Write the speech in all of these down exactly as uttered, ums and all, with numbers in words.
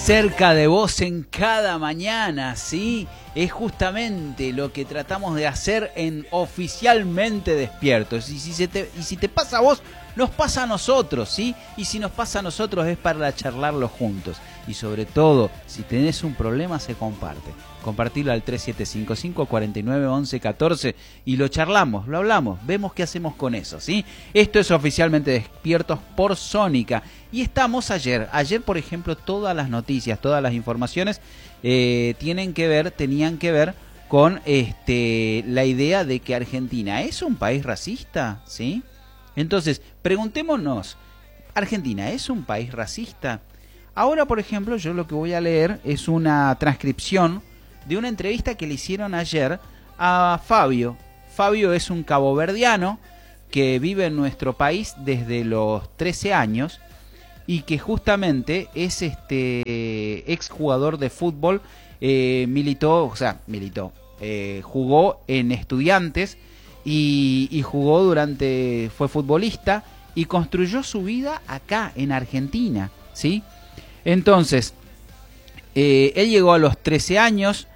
cerca de vos en cada mañana, ¿sí? Es justamente lo que tratamos de hacer en Oficialmente Despiertos. Y si, se te, y si te pasa a vos, nos pasa a nosotros, ¿sí? Y si nos pasa a nosotros es para charlarlo juntos. Y sobre todo, si tenés un problema, se comparte. Compartirlo al tres siete cinco cinco, cuatro nueve, once, catorce y lo charlamos, lo hablamos, vemos qué hacemos con eso, ¿sí? Esto es Oficialmente Despiertos por Sónica. Y estamos ayer, ayer por ejemplo, todas las noticias, todas las informaciones eh, tienen que ver, tenían que ver con este la idea de que Argentina es un país racista, ¿sí? Entonces, preguntémonos, ¿Argentina es un país racista? Ahora, por ejemplo, yo lo que voy a leer es una transcripción de una entrevista que le hicieron ayer a Fabio. Fabio es un caboverdiano que vive en nuestro país desde los trece años y que justamente es este exjugador de fútbol, eh, militó, o sea, militó, eh, jugó en Estudiantes y, y jugó durante, fue futbolista y construyó su vida acá en Argentina, ¿sí? Entonces, eh, él llegó a los trece años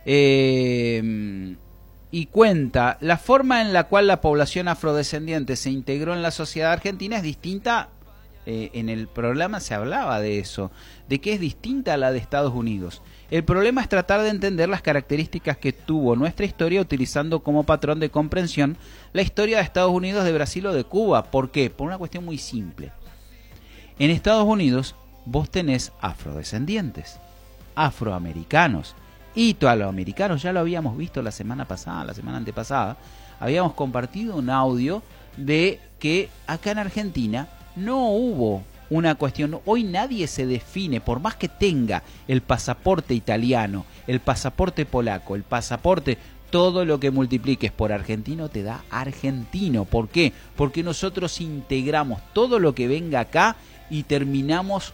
eh, y cuenta, la forma en la cual la población afrodescendiente se integró en la sociedad argentina es distinta, eh, en el programa se hablaba de eso, de que es distinta a la de Estados Unidos. El problema es tratar de entender las características que tuvo nuestra historia utilizando como patrón de comprensión la historia de Estados Unidos, de Brasil o de Cuba. ¿Por qué? Por una cuestión muy simple. En Estados Unidos vos tenés afrodescendientes, afroamericanos, italoamericanos, ya lo habíamos visto la semana pasada, la semana antepasada, habíamos compartido un audio de que acá en Argentina no hubo una cuestión, hoy nadie se define, por más que tenga el pasaporte italiano, el pasaporte polaco, el pasaporte, todo lo que multipliques por argentino te da argentino. ¿Por qué? Porque nosotros integramos todo lo que venga acá y terminamos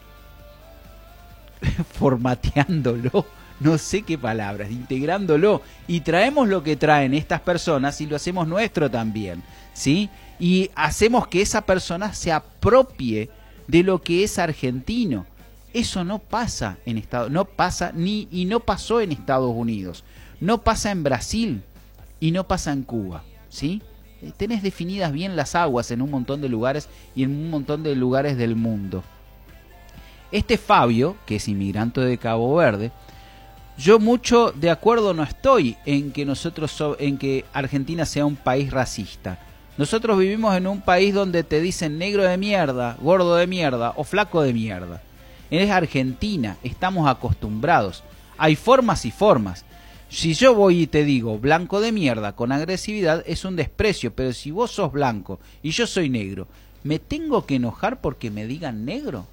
formateándolo, no sé qué palabras, integrándolo, y traemos lo que traen estas personas y lo hacemos nuestro también, ¿sí? Y hacemos que esa persona se apropie de lo que es argentino. Eso no pasa en Estados, no pasa ni y no pasó en Estados Unidos, no pasa en Brasil y no pasa en Cuba, ¿sí? Tenés definidas bien las aguas en un montón de lugares y en un montón de lugares del mundo. Este Fabio, que es inmigrante de Cabo Verde, yo mucho de acuerdo no estoy en que nosotros so, en que Argentina sea un país racista. Nosotros vivimos en un país donde te dicen negro de mierda, gordo de mierda o flaco de mierda. Es Argentina, estamos acostumbrados. Hay formas y formas. Si yo voy y te digo blanco de mierda con agresividad es un desprecio, pero si vos sos blanco y yo soy negro, ¿me tengo que enojar porque me digan negro?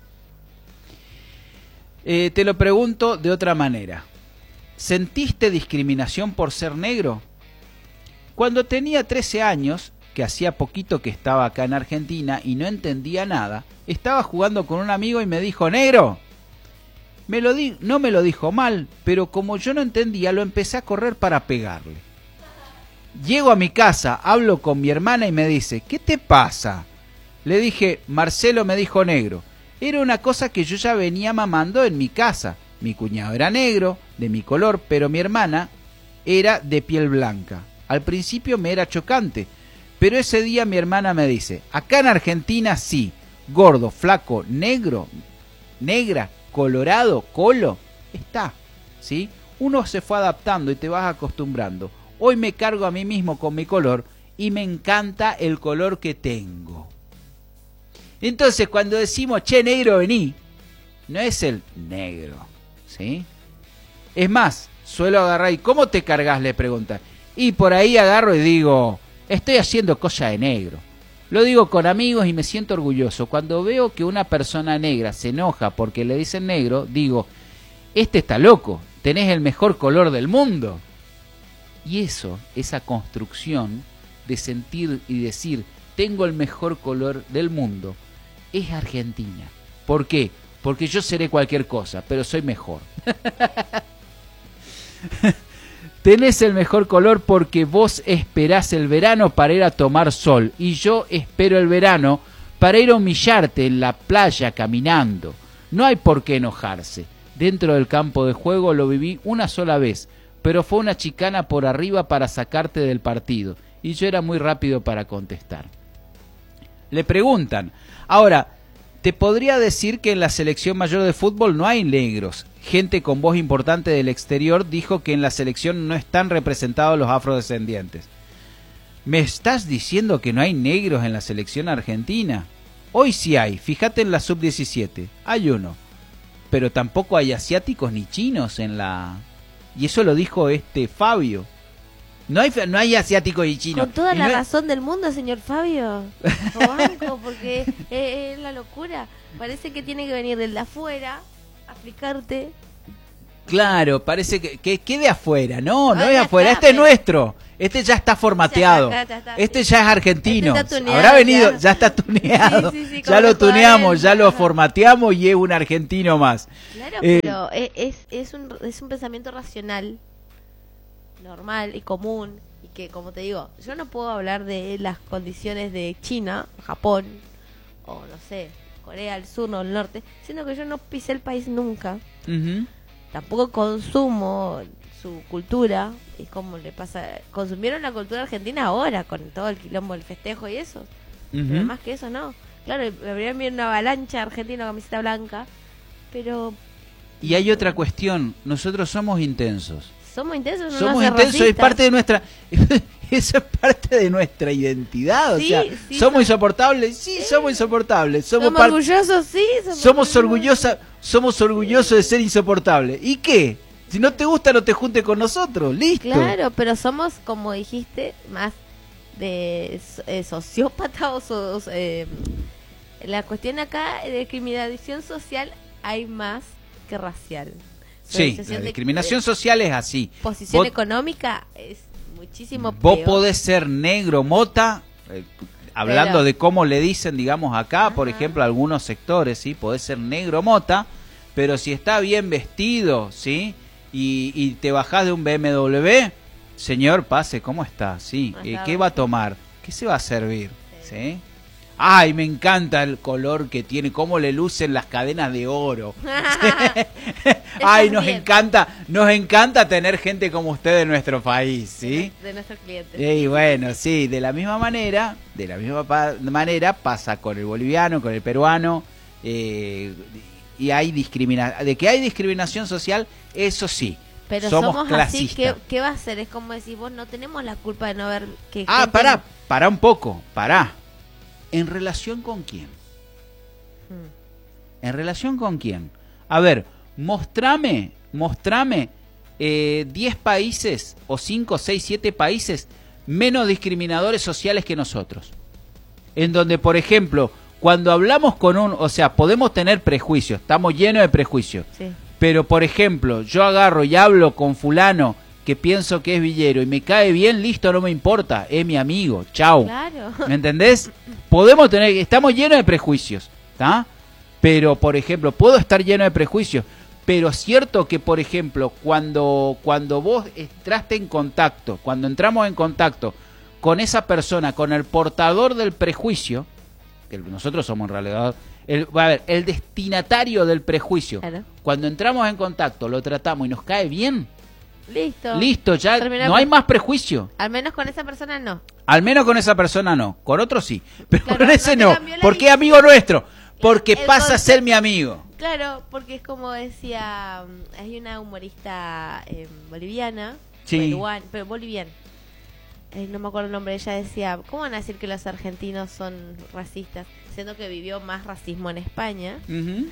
Eh, te lo pregunto de otra manera. ¿Sentiste discriminación por ser negro? Cuando tenía trece años, que hacía poquito que estaba acá en Argentina y no entendía nada, estaba jugando con un amigo y me dijo, ¿negro? Me lo di- no me lo dijo mal, pero como yo no entendía, lo empecé a correr para pegarle. Llego a mi casa, hablo con mi hermana y me dice, ¿qué te pasa? Le dije, Marcelo me dijo negro. Era una cosa que yo ya venía mamando en mi casa. Mi cuñado era negro, de mi color, pero mi hermana era de piel blanca. Al principio me era chocante, pero ese día mi hermana me dice, acá en Argentina sí, gordo, flaco, negro, negra, colorado, colo, está, ¿sí? Uno se fue adaptando y te vas acostumbrando. Hoy me cargo a mí mismo con mi color y me encanta el color que tengo. Entonces cuando decimos, che, negro, vení, no es el negro, ¿sí? Es más, suelo agarrar y ¿cómo te cargas?, le preguntan. Y por ahí agarro y digo, estoy haciendo cosa de negro. Lo digo con amigos y me siento orgulloso. Cuando veo que una persona negra se enoja porque le dicen negro, digo, este está loco, tenés el mejor color del mundo. Y eso, esa construcción de sentir y decir, tengo el mejor color del mundo, es Argentina. ¿Por qué? Porque yo seré cualquier cosa, pero soy mejor. Tenés el mejor color porque vos esperás el verano para ir a tomar sol y yo espero el verano para ir a humillarte en la playa caminando. No hay por qué enojarse. dentro del campo de juego lo viví una sola vez, pero fue una chicana por arriba para sacarte del partido, y yo era muy rápido para contestar. Le preguntan, ahora, te podría decir que en la selección mayor de fútbol no hay negros. Gente con voz importante del exterior dijo que en la selección no están representados los afrodescendientes. ¿Me estás diciendo que no hay negros en la selección argentina? Hoy sí hay, fíjate en la sub diecisiete, hay uno. Pero tampoco hay asiáticos ni chinos en la... Y eso lo dijo este Fabio. No hay, no hay asiáticos y chinos. Con toda y la no... razón del mundo, señor Fabio. Lo banco, porque es, es la locura. Parece que tiene que venir del de afuera a explicarte. Claro, parece que, que, que de afuera. No, no Ah, es ya afuera. está, este pero- es nuestro. Este ya está formateado. Ya está, ya está. Este ya es argentino. Este está tuneado, Habrá venido, ya. ya está tuneado. Sí, sí, sí, ya como lo los tuneamos, cuarenta. ya lo formateamos y es un argentino más. Claro, Eh, pero es, es, es, un, es un pensamiento racional, normal y común. Y que, como te digo, yo no puedo hablar de las condiciones de China, Japón, o no sé, Corea del Sur o el Norte, siendo que yo no pisé el país nunca. Ujú. Tampoco consumo su cultura. Y como le pasa, consumieron la cultura argentina ahora, con todo el quilombo del festejo y eso. Ujú. Pero más que eso, no. Claro, habría habido una avalancha argentina con camiseta blanca, pero Y hay otra cuestión. Nosotros somos intensos. somos intensos, no Somos nos hace intensos, es racistas. parte de nuestra... Eso es parte de nuestra identidad. Sí, o sea, sí, ¿somos so- insoportables? Sí, Sí. somos insoportables. Somos, Somos par- orgullosos, sí. Somos, somos orgullosa, somos orgullosos de ser insoportables. ¿Y qué? Si no te gusta, no te junte con nosotros. Listo. Claro, pero somos, como dijiste, más de eh, sociópata o so- so- eh, la cuestión acá de discriminación social hay más que racial. Sí, Organización la de- discriminación de social es así. posición Vos- económica es muchísimo Vos peor. podés ser negro, mota, eh, hablando Pero- de cómo le dicen, digamos, acá, por Ajá. ejemplo, algunos sectores, ¿sí? Podés ser negro, mota, pero si está bien vestido, ¿sí? Y, y te bajás de un B M W, señor, pase, ¿cómo está? Sí, eh, Ajá. ¿qué va a tomar? ¿Qué se va a servir? ¿Sí? Ay, me encanta el color que tiene, cómo le lucen las cadenas de oro. Ay, nos bien. encanta, nos encanta tener gente como usted en nuestro país, ¿sí? De nuestros clientes. Y bueno, sí, de la misma manera, de la misma pa- manera pasa con el boliviano, con el peruano, eh, y hay discriminación, de que hay discriminación social, eso sí. Pero somos, somos, así, clasistas. ¿qué, ¿qué va a hacer? Es como decir, vos no tenemos la culpa de no ver que... Ah, gente- pará, pará un poco, pará. ¿En relación con quién? Hmm. ¿En relación con quién? A ver, mostrame, mostrame eh, diez países, o cinco, seis, siete países menos discriminadores sociales que nosotros. En donde, por ejemplo, cuando hablamos con un... O sea, podemos tener prejuicios, estamos llenos de prejuicios. Sí. Pero, por ejemplo, yo agarro y hablo con fulano que pienso que es villero y me cae bien, listo, no me importa, es mi amigo, chau. Claro. ¿Me entendés? Podemos tener, estamos llenos de prejuicios, ¿está? Pero, por ejemplo, puedo estar lleno de prejuicios, pero es cierto que, por ejemplo, cuando, cuando vos entraste en contacto, cuando entramos en contacto con esa persona, con el portador del prejuicio, que nosotros somos en realidad, el, a ver, el destinatario del prejuicio, Claro. cuando entramos en contacto, lo tratamos y nos cae bien, Listo. listo, ya Terminamos. no hay más prejuicio. Al menos con esa persona no. Al menos con esa persona no, con otro sí, pero Claro, con ese no te no, cambió la porque vida. es amigo nuestro, porque El pasa a ser concepto- mi amigo. Claro, porque es como decía, mm, hay una humorista eh, boliviana, Sí. peruana, pero boliviana. Eh, no me acuerdo el nombre, ella decía, ¿cómo van a decir que los argentinos son racistas? Siendo que vivió más racismo en España. Ujú.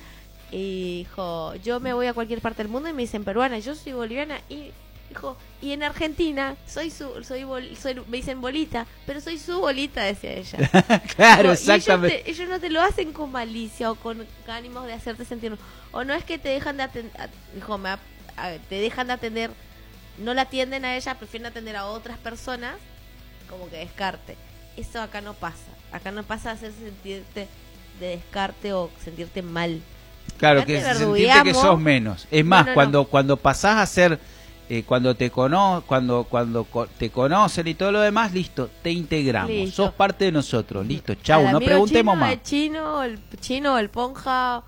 Y dijo, yo me voy a cualquier parte del mundo y me dicen peruana, yo soy boliviana y dijo, y en Argentina soy su, soy, bol- soy me dicen bolita, pero soy su bolita, decía ella. Claro, Digo, y exactamente. Ellos, te- ellos no te lo hacen con malicia o con ánimos de hacerte sentir, o no es que te dejan de atender, dijo, me ha- a- te dejan de atender, no la atienden a ella, prefieren atender a otras personas, como que descarte. Eso acá no pasa. Acá no pasa hacer sentirte de descarte o sentirte mal. Claro, Acá que te sentirte verdugueamos. que sos menos. Es más, No, no, no. cuando cuando pasás a ser, eh, cuando te cono, cuando cuando co- te conocen y todo lo demás, listo, te integramos. Listo. Sos parte de nosotros, listo, chau, Al no amigo preguntemos chino, más. El chino, el chino, el ponja,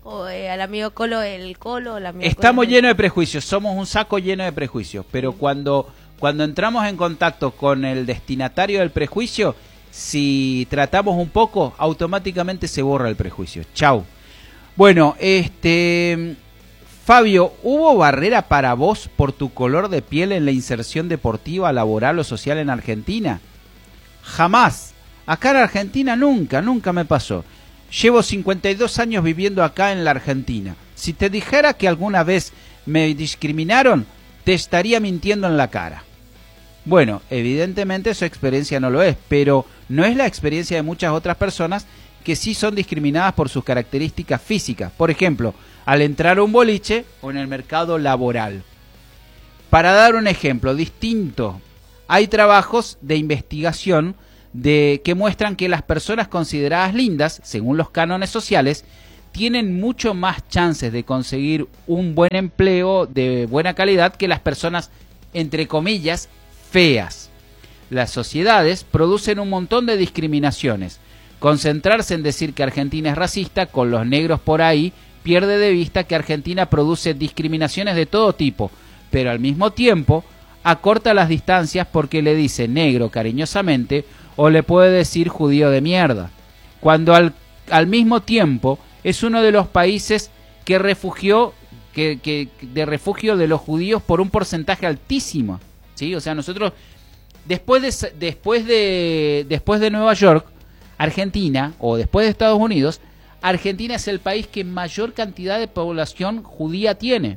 o eh, al amigo Colo el Colo, el amigo Estamos Colo, llenos de prejuicios, somos un saco lleno de prejuicios, pero cuando, cuando entramos en contacto con el destinatario del prejuicio, si tratamos un poco, automáticamente se borra el prejuicio. Chau. Bueno, este... Fabio, ¿hubo barrera para vos por tu color de piel en la inserción deportiva, laboral o social en Argentina? Jamás. Acá en Argentina nunca, nunca me pasó. Llevo cincuenta y dos años viviendo acá en la Argentina. Si te dijera que alguna vez me discriminaron, te estaría mintiendo en la cara. Bueno, evidentemente su experiencia no lo es, pero no es la experiencia de muchas otras personas que sí son discriminadas por sus características físicas. Por ejemplo, al entrar a un boliche o en el mercado laboral. Para dar un ejemplo distinto, hay trabajos de investigación de, que muestran que las personas consideradas lindas, según los cánones sociales, tienen mucho más chances de conseguir un buen empleo de buena calidad que las personas, entre comillas, feas. Las sociedades producen un montón de discriminaciones. Concentrarse en decir que Argentina es racista, con los negros por ahí, pierde de vista que Argentina produce discriminaciones de todo tipo, pero al mismo tiempo acorta las distancias porque le dice negro cariñosamente o le puede decir judío de mierda, cuando al, al mismo tiempo es uno de los países que refugió que, que de refugio de los judíos por un porcentaje altísimo, ¿sí? O sea, nosotros después de después de después de Nueva York, Argentina, o después de Estados Unidos, Argentina es el país que mayor cantidad de población judía tiene.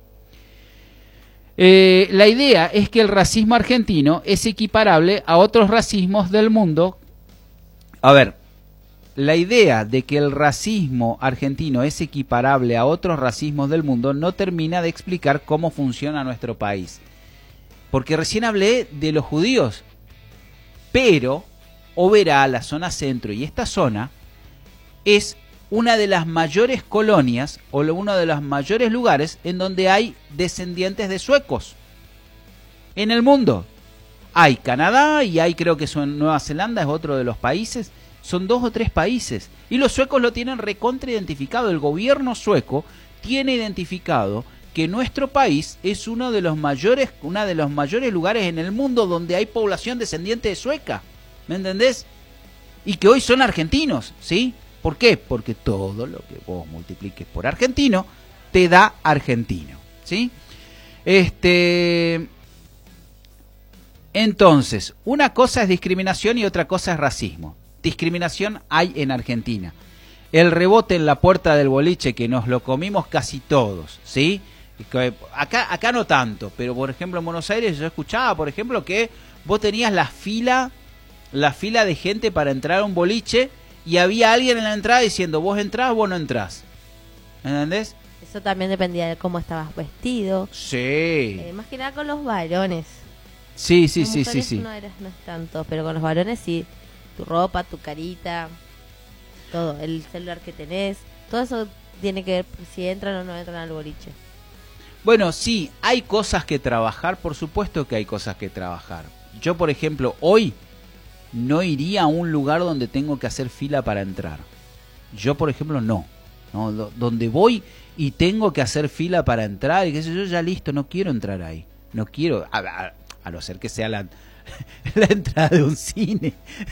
Eh, la idea es que el racismo argentino es equiparable a otros racismos del mundo. A ver, la idea de que el racismo argentino es equiparable a otros racismos del mundo no termina de explicar cómo funciona nuestro país. Porque recién hablé de los judíos, pero Oberá, la zona centro y esta zona es una de las mayores colonias o uno de los mayores lugares en donde hay descendientes de suecos en el mundo. Hay Canadá y hay, creo que son Nueva Zelanda, es otro de los países, son dos o tres países y los suecos lo tienen recontra identificado. El gobierno sueco tiene identificado que nuestro país es uno de los mayores, una de los mayores lugares en el mundo donde hay población descendiente de sueca, ¿me entendés? Y que hoy son argentinos, ¿sí? ¿Por qué? Porque todo lo que vos multipliques por argentino te da argentino, ¿sí? Este, entonces, una cosa es discriminación y otra cosa es racismo. Discriminación hay en Argentina. El rebote en la puerta del boliche que nos lo comimos casi todos, ¿sí? Acá, acá no tanto, pero por ejemplo en Buenos Aires yo escuchaba, por ejemplo, que vos tenías la fila, la fila de gente para entrar a un boliche y había alguien en la entrada diciendo, vos entrás, vos no entrás. ¿Entendés? Eso también dependía de cómo estabas vestido. Sí. Eh, más que nada con los varones. Sí, sí, Las sí, sí, mujeres sí. No, eres, no es tanto, pero con los varones sí. Tu ropa, tu carita, todo, el celular que tenés, todo eso tiene que ver si entran o no entran al boliche. Bueno, sí, hay cosas que trabajar, por supuesto que hay cosas que trabajar. Yo, por ejemplo, hoy no iría a un lugar donde tengo que hacer fila para entrar. Yo, por ejemplo, no. ¿no? Donde voy y tengo que hacer fila para entrar, y qué sé yo, ya listo, no quiero entrar ahí. No quiero, a, a, a no ser que sea la, la entrada de un cine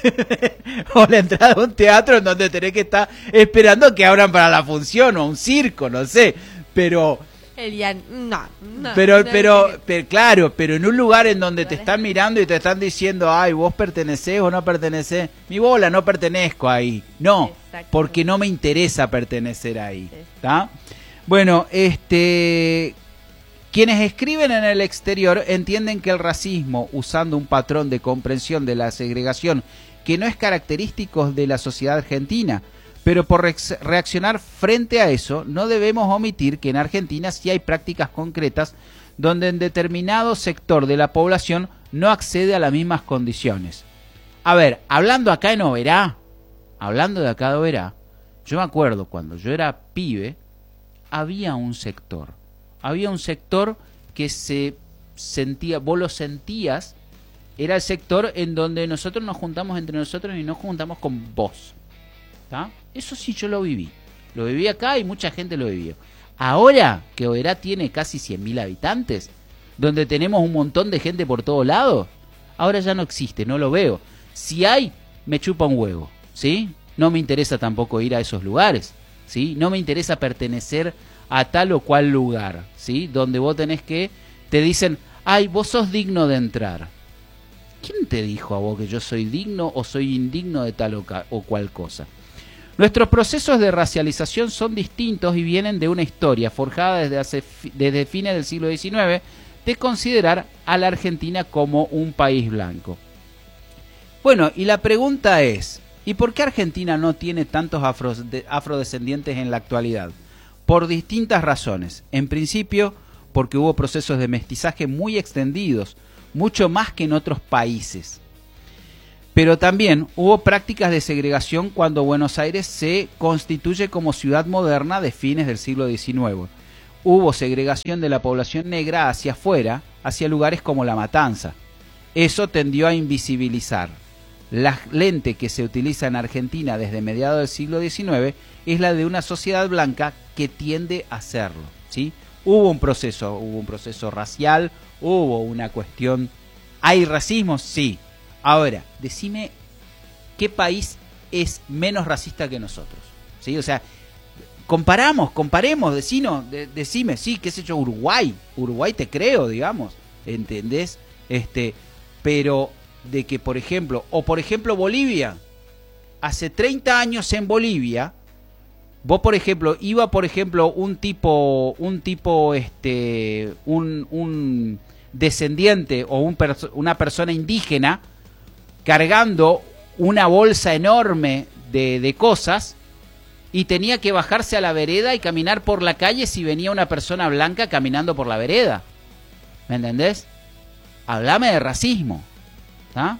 o la entrada de un teatro en donde tenés que estar esperando que abran para la función o un circo, no sé. Pero... El ya, no, no, pero, no, pero, no, pero, claro, pero en un lugar en donde te están mirando y te están diciendo, ay, vos pertenecés o no pertenecés, mi bola, no pertenezco ahí. No, porque no me interesa pertenecer ahí. ¿Está? Bueno, este, quienes escriben en el exterior entienden que el racismo, usando un patrón de comprensión de la segregación que no es característico de la sociedad argentina, pero por reaccionar frente a eso, no debemos omitir que en Argentina sí hay prácticas concretas donde en determinado sector de la población no accede a las mismas condiciones. A ver, hablando acá en Oberá, hablando de acá de Oberá, yo me acuerdo cuando yo era pibe, había un sector, había un sector que se sentía, vos lo sentías, era el sector en donde nosotros nos juntamos entre nosotros y nos juntamos con vos. ¿Tá? Eso sí yo lo viví. lo viví acá y mucha gente lo vivió. Ahora que Oberá tiene casi cien mil habitantes, donde tenemos un montón de gente por todos lados, ahora ya no existe, no lo veo. Si hay, me chupa un huevo, ¿sí? No me interesa tampoco ir a esos lugares, ¿sí? No me interesa pertenecer a tal o cual lugar, ¿sí? Donde vos tenés que, te dicen, ay, vos sos digno de entrar. ¿Quién te dijo a vos que yo soy digno o soy indigno de tal o, o cual cosa? Nuestros procesos de racialización son distintos y vienen de una historia forjada desde, hace, desde fines del siglo diecinueve de considerar a la Argentina como un país blanco. Bueno, y la pregunta es, ¿y por qué Argentina no tiene tantos afro, de, afrodescendientes en la actualidad? Por distintas razones. En principio, porque hubo procesos de mestizaje muy extendidos, mucho más que en otros países. Pero también hubo prácticas de segregación cuando Buenos Aires se constituye como ciudad moderna de fines del siglo diecinueve. Hubo segregación de la población negra hacia afuera, hacia lugares como La Matanza. Eso tendió a invisibilizar. La lente que se utiliza en Argentina desde mediados del siglo diecinueve es la de una sociedad blanca que tiende a hacerlo, ¿sí? Hubo un proceso, hubo un proceso racial, hubo una cuestión... ¿Hay racismo? Sí. Ahora, decime qué país es menos racista que nosotros, ¿sí? O sea, comparamos, comparemos, decino, de, decime, sí, qué sé yo, Uruguay, Uruguay te creo, digamos, ¿entendés? Este, pero de que, por ejemplo, o por ejemplo Bolivia, hace treinta años en Bolivia, vos, por ejemplo, iba, por ejemplo, un tipo, un tipo, este, un, un descendiente o un perso- una persona indígena cargando una bolsa enorme de, de cosas y tenía que bajarse a la vereda y caminar por la calle si venía una persona blanca caminando por la vereda. ¿Me entendés? Hablame de racismo. ¿Ah?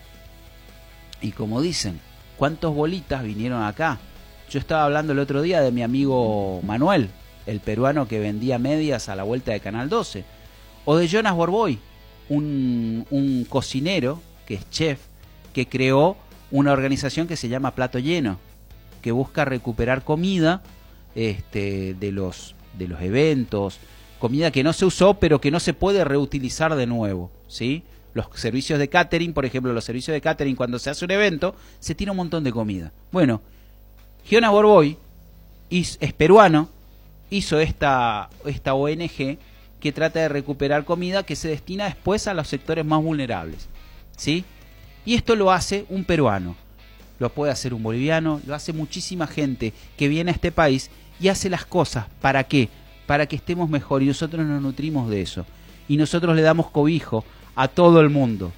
Y como dicen, ¿cuántos bolitas vinieron acá? Yo estaba hablando el otro día de mi amigo Manuel, el peruano que vendía medias a la vuelta de Canal doce. O de Jonas Borboy, un, un cocinero que es chef, que creó una organización que se llama Plato Lleno, que busca recuperar comida este, de los, de los eventos, comida que no se usó pero que no se puede reutilizar de nuevo, ¿sí? Los servicios de catering, por ejemplo, los servicios de catering cuando se hace un evento, se tira un montón de comida. Bueno, Jonas Borboy es peruano, hizo esta, esta O N G que trata de recuperar comida que se destina después a los sectores más vulnerables, ¿sí? Y esto lo hace un peruano, lo puede hacer un boliviano, lo hace muchísima gente que viene a este país y hace las cosas. ¿Para qué? Para que estemos mejor y nosotros nos nutrimos de eso. Y nosotros le damos cobijo a todo el mundo.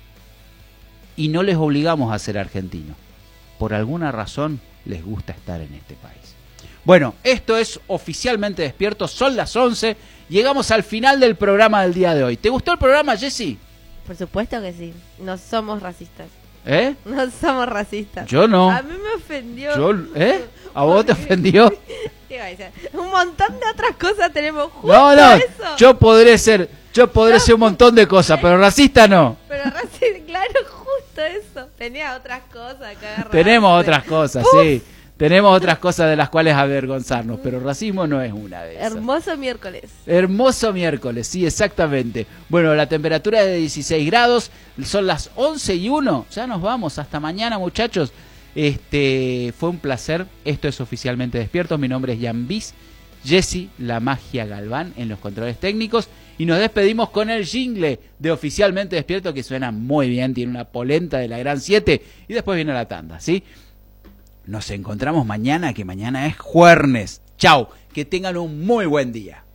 Y no les obligamos a ser argentinos. Por alguna razón les gusta estar en este país. Bueno, esto es Oficialmente Despierto, son las once, llegamos al final del programa del día de hoy. ¿Te gustó el programa, Jessy? Por supuesto que sí, no somos racistas. ¿Eh? No somos racistas. Yo no. A mí me ofendió. Yo, ¿eh? ¿A vos te ofendió? ¿Qué va a decir? Un montón de otras cosas tenemos justo No, no, eso. yo podré ser, yo podré no. ser un montón de cosas, pero racista no. Pero racista, claro, justo eso. Tenía otras cosas que agarrar. Tenemos otras cosas, ¡uf! Sí. Tenemos otras cosas de las cuales avergonzarnos, pero racismo no es una de esas. Hermoso miércoles. Hermoso miércoles, sí, exactamente. Bueno, la temperatura es de dieciséis grados, son las once y uno. Ya nos vamos, hasta mañana, muchachos. Este, fue un placer. Esto es Oficialmente Despiertos. Mi nombre es Jan Bis, Jessy La Magia Galván en los controles técnicos. Y nos despedimos con el jingle de Oficialmente Despierto, que suena muy bien, tiene una polenta de la Gran siete. Y después viene la tanda, ¿sí? Nos encontramos mañana, que mañana es jueves. Chau, que tengan un muy buen día.